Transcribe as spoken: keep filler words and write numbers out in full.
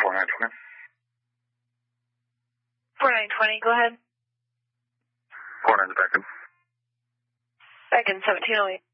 four nine twenty. four nine twenty, go ahead. four nine to Beacon. Beacon, seventeen oh eight.